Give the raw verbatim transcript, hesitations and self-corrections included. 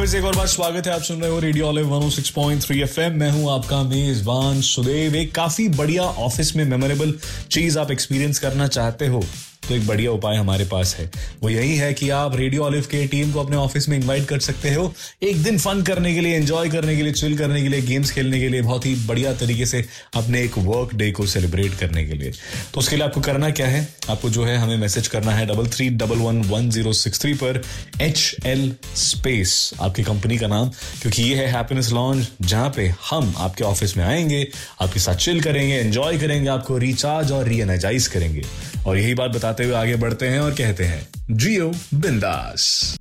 से एक और बार स्वागत है। आप सुन रहे हो रेडियो ऑलिव वन ओ सिक्स पॉइंट थ्री एफएम। मैं हूं आपका मेजबान सुदेव। एक काफी बढ़िया ऑफिस में मेमोरेबल चीज आप एक्सपीरियंस करना चाहते हो तो एक बढ़िया उपाय हमारे पास है। वो यही है कि आप रेडियो ऑलिव के टीम को अपने ऑफिस में इनवाइट कर सकते हो एक दिन फन करने के लिए, एंजॉय करने के लिए, चिल करने के लिए, गेम्स खेलने के लिए, बहुत ही बढ़िया तरीके से अपने एक वर्क डे को सेलिब्रेट करने के लिए। तो उसके लिए आपको करना क्या है, आपको जो है हमें मैसेज करना है double three double one one zero six three पर एच एल स्पेस आपकी कंपनी का नाम, क्योंकि ये है हैप्पीनेस लॉन्ज जहां पे हम आपके ऑफिस में आएंगे, आपके साथ चिल करेंगे, एंजॉय करेंगे, आपको रिचार्ज और री एनर्जाइज करेंगे। और यही बात बताते हुए आगे बढ़ते हैं और कहते हैं जियो बिंदास।